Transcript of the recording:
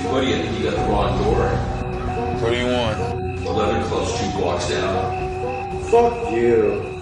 Buddy, I think you got the wrong door. What do you want? 11 close, 2 blocks down. Fuck you.